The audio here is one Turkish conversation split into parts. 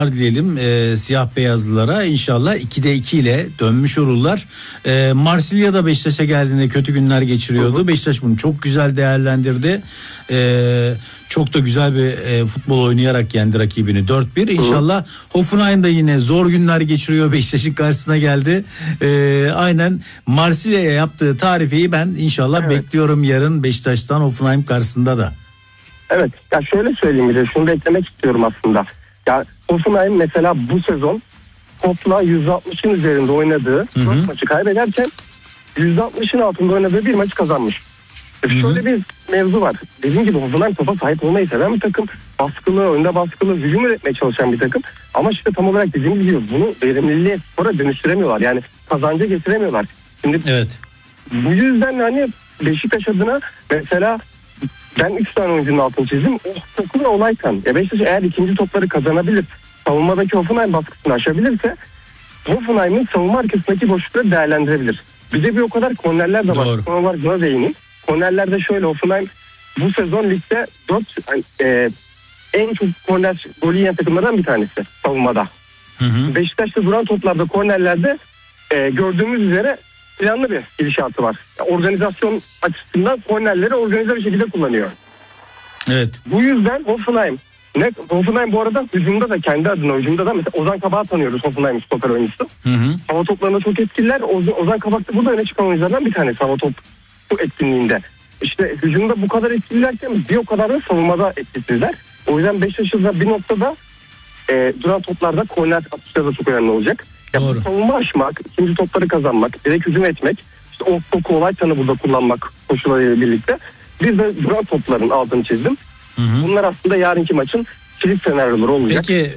diyelim siyah beyazlılara. İnşallah 2'de 2 ile dönmüş olurlar. Marsilya'da Beşiktaş'a geldiğinde kötü günler geçiriyordu. Beşiktaş bunu çok güzel değerlendirdi. Çok da güzel bir futbol oynayarak yendi rakibini 4-1. İnşallah Hoffenheim da yine zor günler geçiriyor. Beşiktaş'ın karşısına geldi. Aynen Marsilya'ya yaptığı tarifeyi ben inşallah bekliyorum yarın Beşiktaş'tan Hoffenheim karşısında da. Evet. Ya şöyle söyleyeyim bir de şunu da eklemek istiyorum aslında. Ya Hoffenheim mesela bu sezon topla 160'ın üzerinde oynadığı 4 maçı kaybederken 160'ın altında oynadığı bir maçı kazanmış. Şöyle bir mevzu var. Dediğim gibi Hoffenheim topa sahip olmayı seven bir takım. Baskılı, önde baskılı, hücum üretmeye çalışan bir takım. Ama işte tam olarak dediğim gibi bunu verimliliğe, spora dönüştüremiyorlar. Yani kazanca getiremiyorlar. Şimdi bu yüzden hani Beşiktaş adına mesela ben 3 tane oyuncunun altını çizdim. Takım olayken Beşiktaş eğer ikinci topları kazanabilir, savunmadaki Hoffenheim baskısını aşabilirse Hoffenheim'in savunma arkasındaki boşlukları değerlendirebilir. Bize bir o kadar kornerler de var. Kornerler buna değineyim. Kornerlerde şöyle Hoffenheim bu sezon ligde 4 en çok korner golü yiyen takımlardan bir tanesi savunmada. Beşiktaş'ta duran toplarda kornerlerde gördüğümüz üzere planlı bir gidişatı var. Organizasyon açısından kornerleri organize bir şekilde kullanıyor. Evet. Bu yüzden Hoffenheim bu arada hücumda da kendi adına hücumda da mesela Ozan Kabak'ı tanıyoruz, Hoffenheim stoper oyuncusu. Hava toplarında çok etkililer. Ozan Kabak da burada öne çıkan oyunculardan bir tanesi hava top etkinliğinde. İşte hücumda bu kadar etkililerken bir o kadar da savunmada etkisizler. O yüzden Beşiktaş'ta bir noktada duran toplarda korner atışları da çok önemli olacak. Ya bu savunma aşmak, ikinci topları kazanmak, direkt hücum etmek, işte o kolay tanı burada kullanmak koşullarıyla birlikte. Bir de duran topların altını çizdim. Bunlar aslında yarınki maçın kilit senaryoları olacak. Peki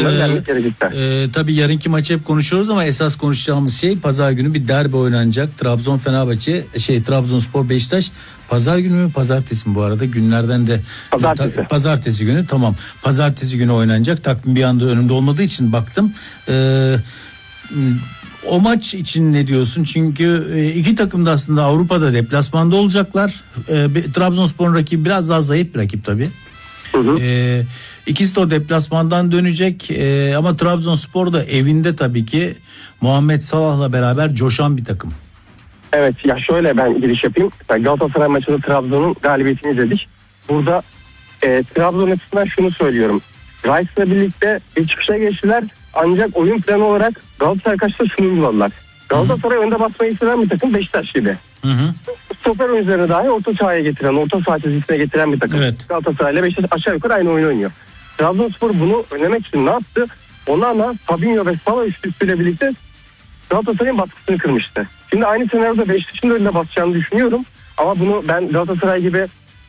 tabii yarınki maçı hep konuşuyoruz ama esas konuşacağımız şey pazar günü bir derbi oynanacak. Trabzonspor Beşiktaş. Pazar günü mü pazartesi mi bu arada günlerden de pazartesi günü, tamam. Pazartesi günü oynanacak. Takvim bir anda önümde olmadığı için baktım. O maç için ne diyorsun? Çünkü iki takım da aslında Avrupa'da deplasmanda olacaklar. Trabzonspor'un rakibi biraz daha zayıf bir rakip tabii. İkisi de o deplasmandan dönecek ama Trabzonspor da evinde tabii ki Muhammed Salah'la beraber coşan bir takım. Evet ya şöyle ben giriş yapayım. Galatasaray maçında Trabzon'un galibiyetini izledik. Burada Trabzon açısından şunu söylüyorum. Rice'la birlikte bir çıkışa geçtiler ancak oyun planı olarak Galatasaray karşısında şunu uyguladılar. Galatasaray önde basmayı seven bir takım Beşiktaş gibi. Stoper oyuncularını dahi orta sahaya getiren, orta saha çizgisine getiren bir takım. Galatasaray ile Beşiktaş aşağı yukarı aynı oyunu oynuyor. Trabzonspor bunu önlemek için ne yaptı? Onana, Fabinho ve Salah üçlüsüyle birlikte Galatasaray'ın baskısını kırmıştı. Şimdi aynı senaryoda Beşiktaş'ın da önüne basacağını düşünüyorum. Ama bunu ben Galatasaray gibi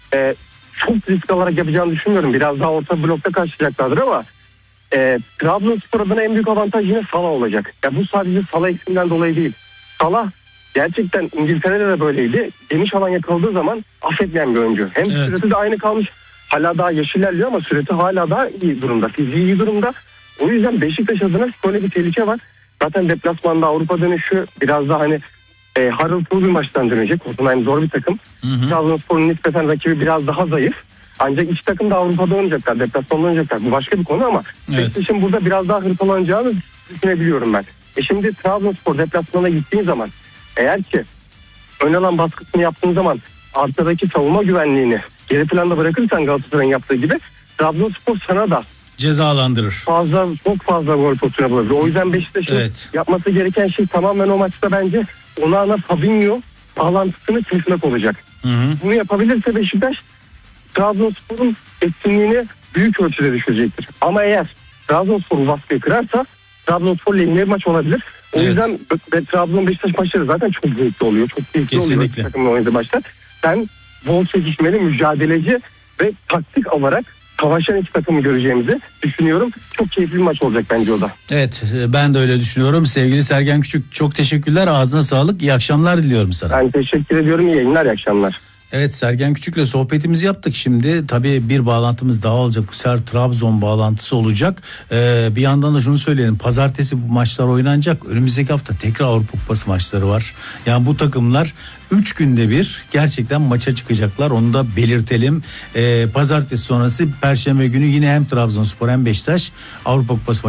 çok risk alarak yapacağını düşünmüyorum. Biraz daha orta blokta karşılayacaklardır ama Trabzonspor adına en büyük avantaj yine Salah olacak. Ya bu sadece Salah eksiminden dolayı değil. Salah gerçekten İngiltere'de de böyleydi. Geniş alan yakaladığı zaman affetmeyen bir oyuncu. Hem süreti de aynı kalmış. Hala daha yaş ilerliyor ama süreti hala daha iyi durumda. Fiziği iyi durumda. O yüzden Beşiktaş adına böyle bir tehlike var. Zaten deplasmanda Avrupa dönüşü biraz daha hani harıltılı bir maçtan dönecek. Hoffenheim zor bir takım. Trabzonspor'un nispeten rakibi biraz daha zayıf. Ancak iki takım da Avrupa'da oynayacaklar. Deplasmanda oynayacaklar. Bu başka bir konu ama Beşiktaş'ın burada biraz daha hırpalanacağını düşünebiliyorum ben. Şimdi Trabzonspor deplasmana gittiğin zaman eğer ki ön alan baskısını yaptığın zaman arkadaki savunma güvenliğini geri planda bırakırsan Galatasaray'ın yaptığı gibi Trabzonspor sana da cezalandırır. Çok fazla gol pozisyonu bulabilir. O yüzden Beşiktaş'ın yapması gereken şey tamamen o maçta bence Onana Fabinho bağlantısını kesmek olacak. Bunu yapabilirse Beşiktaş Trabzonspor'un etkinliğini büyük ölçüde düşürecektir. Ama eğer Trabzonspor bu baskıyı kırarsa Trabzonspor lehine bir maç olabilir. O yüzden Trabzon Beşiktaş maçları zaten çok zevkli oluyor. Çok keyifli oluyor takımla oynadığı maçlar. Ben bol çekişmeli, mücadeleci ve taktik olarak savaşan iki takımı göreceğimizi düşünüyorum. Çok keyifli bir maç olacak bence o da. Evet, ben de öyle düşünüyorum. Sevgili Sergen Küçük, çok teşekkürler. Ağzına sağlık. İyi akşamlar diliyorum sana. Ben teşekkür ediyorum. İyi yayınlar, iyi akşamlar. Evet, Sergen Küçük'le sohbetimizi yaptık. Şimdi tabii bir bağlantımız daha olacak. Bu sefer Trabzon bağlantısı olacak. Bir yandan da şunu söyleyelim. Pazartesi bu maçlar oynanacak. Önümüzdeki hafta tekrar Avrupa Kupası maçları var. Yani bu takımlar 3 günde bir gerçekten maça çıkacaklar. Onu da belirtelim. Pazartesi sonrası Perşembe günü yine hem Trabzonspor hem Beşiktaş Avrupa Kupası